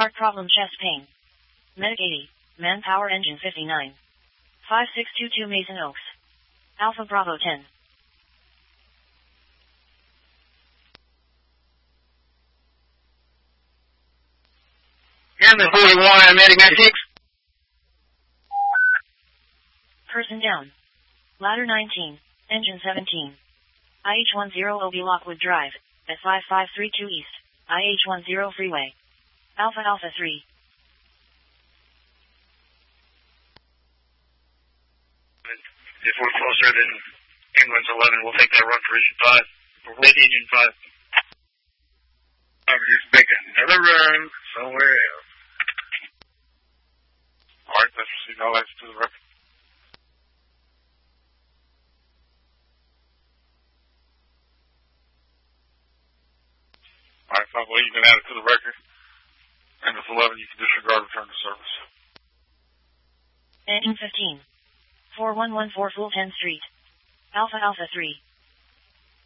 Heart problem, chest pain. Medic 80. Manpower engine 59. 5622 Mason Oaks. Alpha Bravo 10. Hamlet 41, Medic 96. Person down. Ladder 19. Engine 17. IH-10 OB Lockwood Drive, at 5532 East, IH-10 Freeway. Alpha Alpha 3. If we're closer than England's 11, we'll take that run for Engine 5. We're with Engine 5. I'm just making another run somewhere else. Alright, let's proceed all that to the record. Alright, 5 well, you can add it to the record. And if 11, you can disregard return to service. Engine 15. 4114 Full 10 Street. Alpha Alpha 3.